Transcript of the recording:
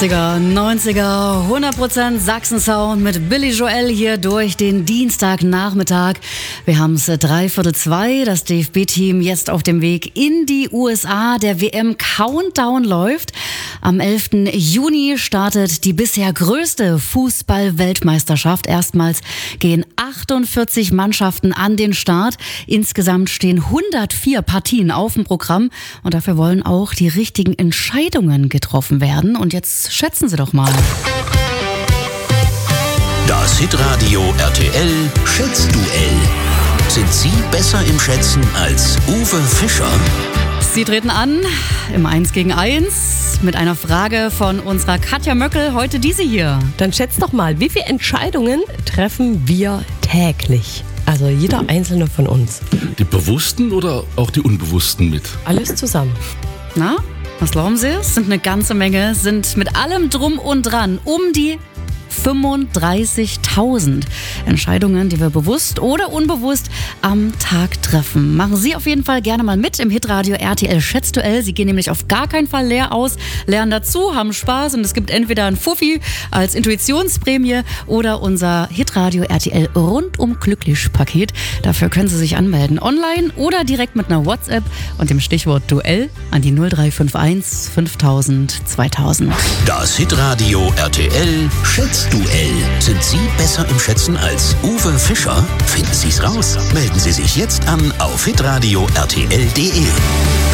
80er, 90er, 100% Sachsen-Sound mit Billy Joel hier durch den Dienstagnachmittag. Wir haben es 3:45, das DFB-Team jetzt auf dem Weg in die USA. Der WM-Countdown läuft. Am 11. Juni startet die bisher größte Fußball-Weltmeisterschaft. Erstmals gehen 48 Mannschaften an den Start. Insgesamt stehen 104 Partien auf dem Programm und dafür wollen auch die richtigen Entscheidungen getroffen werden. Und jetzt schätzen Sie doch mal. Das Hitradio RTL Schätzduell. Sind Sie besser im Schätzen als Uwe Fischer? Sie treten an im 1 gegen 1 mit einer Frage von unserer Katja Möckel, heute diese hier. Dann schätzt doch mal, wie viele Entscheidungen treffen wir täglich? Also jeder einzelne von uns. Die bewussten oder auch die unbewussten mit? Alles zusammen. Na, was glauben Sie? Es sind eine ganze Menge, sind mit allem drum und dran um die 35.000 Entscheidungen, die wir bewusst oder unbewusst am Tag treffen. Machen Sie auf jeden Fall gerne mal mit im Hitradio RTL Schätzduell. Sie gehen nämlich auf gar keinen Fall leer aus, lernen dazu, haben Spaß und es gibt entweder ein Fuffi als Intuitionsprämie oder unser Hitradio RTL rundum glücklich Paket. Dafür können Sie sich anmelden online oder direkt mit einer WhatsApp und dem Stichwort Duell an die 0351 5000 2000. Das Hitradio RTL Schätzduell. Sind Sie besser im Schätzen als Uwe Fischer? Finden Sie es raus. Melden Sie sich jetzt an auf hitradio rtl.de.